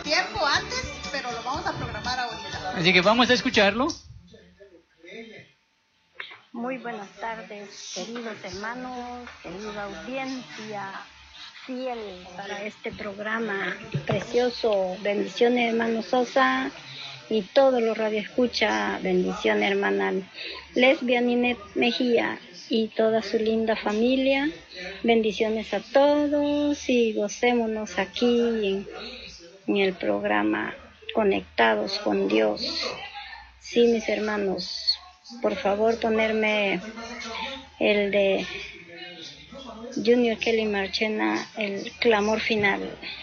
tiempo antes, pero lo vamos a programar ahorita. Así que vamos a escucharlo. Muy buenas tardes, queridos hermanos, querida audiencia fiel para este programa precioso. Bendiciones, hermano Sosa, y todos los radioescucha. Bendiciones, hermana Lesbia Ninette Mejía y toda su linda familia. Bendiciones a todos y gocémonos aquí en el programa Conectados con Dios. Sí, mis hermanos, por favor ponerme el de Junior Kelly Marchena, el clamor final.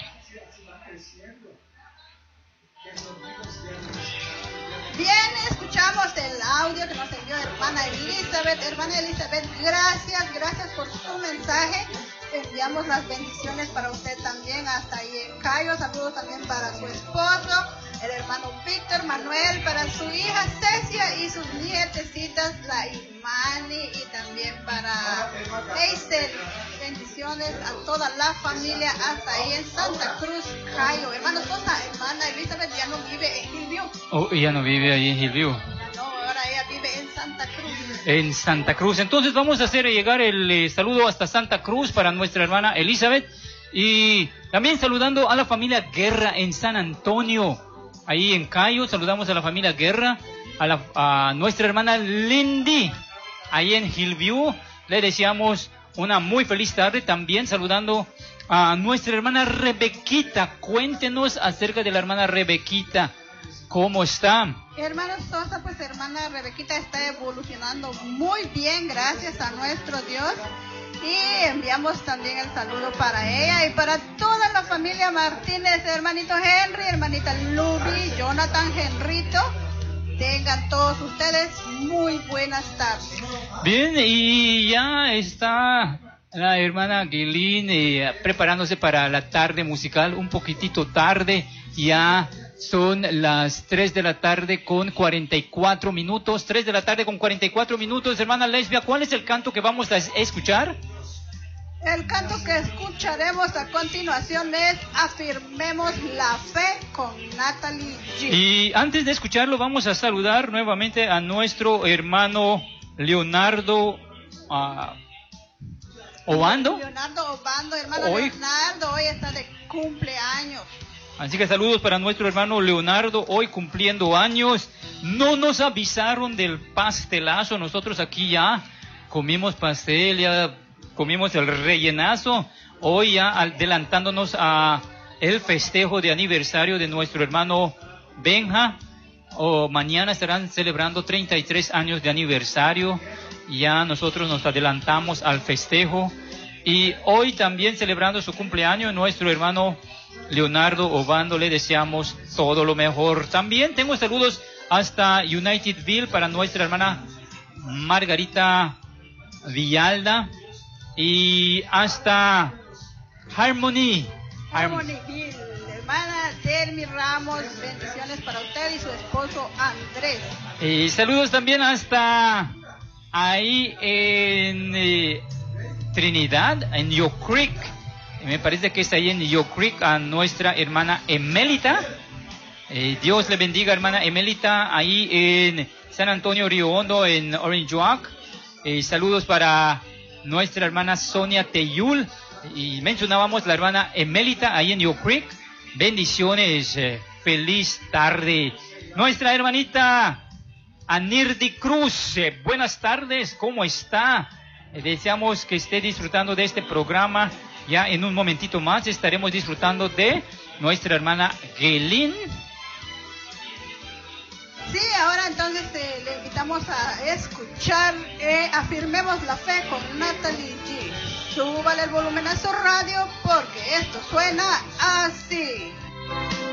Bien, escuchamos el audio que nos envió hermana Elizabeth. Hermana Elizabeth, gracias por su mensaje. Enviamos las bendiciones para usted también hasta ahí en Cayo. Saludos también para su esposo, el hermano Víctor Manuel, para su hija Cecia y sus nietecitas, la Imani, y también para Eisel. Bendiciones a toda la familia hasta ahí en Santa Cruz, Cayo. Hermano Sosa, hermana Elizabeth ya no vive en Hillview. Oh, ya no vive ahí en Hillview. No, ahora ella vive en Santa Cruz. En Santa Cruz. Entonces vamos a hacer llegar el saludo hasta Santa Cruz para nuestra hermana Elizabeth. Y también saludando a la familia Guerra en San Antonio. Ahí en Cayo saludamos a la familia Guerra. A nuestra hermana Lindy. Ahí en Hillview. Le deseamos una muy feliz tarde. También saludando a nuestra hermana Rebequita. Cuéntenos acerca de la hermana Rebequita. ¿Cómo está? Hermano Sosa, pues hermana Rebequita está evolucionando muy bien, gracias a nuestro Dios. Y enviamos también el saludo para ella y para toda la familia Martínez, hermanito Henry, hermanita Luby, Jonathan, Henrito. Tengan todos ustedes muy buenas tardes. Bien, y ya está la hermana Guilín preparándose para la tarde musical, un poquitito tarde, ya son las 3 de la tarde con 44 minutos, 3 de la tarde con 44 minutos. Hermana Lesbia, ¿cuál es el canto que vamos a escuchar? El canto que escucharemos a continuación es Afirmemos la Fe con Natalie G. Y antes de escucharlo vamos a saludar nuevamente a nuestro hermano Leonardo Obando. Leonardo Obando, hermano Leonardo, hoy está de cumpleaños. Así que saludos para nuestro hermano Leonardo, hoy cumpliendo años. No nos avisaron del pastelazo, nosotros aquí ya comimos pastel, ya comimos el rellenazo. Hoy ya adelantándonos a el festejo de aniversario de nuestro hermano Benja. Mañana estarán celebrando 33 años de aniversario. Ya nosotros nos adelantamos al festejo. Y hoy también celebrando su cumpleaños nuestro hermano Leonardo Obando, le deseamos todo lo mejor. También tengo saludos hasta Unitedville para nuestra hermana Margarita Villalda y hasta Harmonyville, hermana Delmi Ramos, bendiciones para usted y su esposo Andrés. Y saludos también hasta ahí en Trinidad, en Yo Creek. Me parece que está ahí en Yo Creek a nuestra hermana Emelita. Dios le bendiga, hermana Emelita, ahí en San Antonio Río Hondo, en Orange Walk. Saludos para nuestra hermana Sonia Teyul. Y mencionábamos la hermana Emelita ahí en Yo Creek. Bendiciones, feliz tarde. Nuestra hermanita Anirdi Cruz, buenas tardes, ¿cómo está? Deseamos que esté disfrutando de este programa. Ya en un momentito más estaremos disfrutando de nuestra hermana Gelin. Sí, ahora entonces le invitamos a escuchar Afirmemos la Fe con Natalie G. Súbale el volumen a su radio porque esto suena así.